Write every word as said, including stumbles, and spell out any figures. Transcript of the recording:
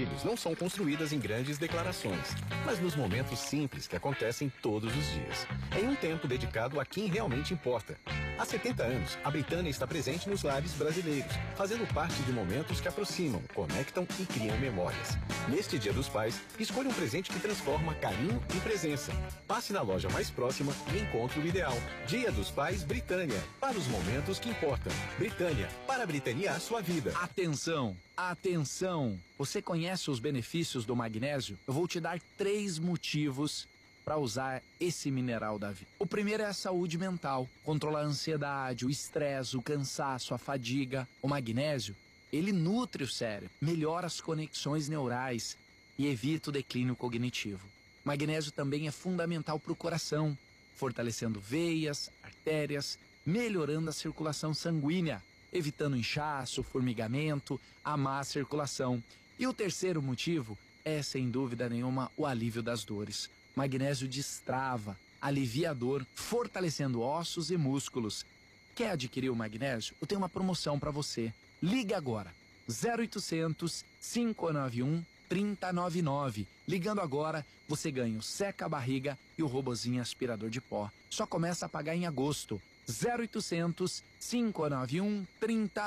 tribos não são construídas em grandes declarações, mas nos momentos simples que acontecem todos os dias. Em um tempo dedicado a quem realmente importa. Há setenta anos, a Britânia está presente nos lares brasileiros, fazendo parte de momentos que aproximam, conectam e criam memórias. Neste Dia dos Pais, escolha um presente que transforma carinho em presença. Passe na loja mais próxima e encontre o ideal. Dia dos Pais Britânia, para os momentos que importam. Britânia, para britanear sua vida. Atenção, atenção! Você conhece os benefícios do magnésio? Eu vou te dar três motivos para usar esse mineral da vida. O primeiro é a saúde mental, controla a ansiedade, o estresse, o cansaço, a fadiga. O magnésio, ele nutre o cérebro, melhora as conexões neurais e evita o declínio cognitivo. O magnésio também é fundamental para o coração, fortalecendo veias, artérias, melhorando a circulação sanguínea, evitando inchaço, formigamento, a má circulação. E o terceiro motivo é, sem dúvida nenhuma, o alívio das dores. Magnésio destrava, alivia a dor, fortalecendo ossos e músculos. Quer adquirir o magnésio? Eu tenho uma promoção para você. Ligue agora, zero oitocentos, cinco nove um, três zero nove nove. Ligando agora, você ganha o seca-barriga e o robozinho aspirador de pó. Só começa a pagar em agosto. zero oitocentos, cinco nove um, três zero